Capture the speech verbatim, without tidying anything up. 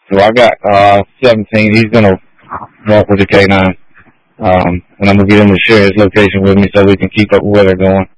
So I got uh, seventeen. He's going to walk with the K nine. Um, and I'm going to get him to share his location with me so we can keep up with where they're going.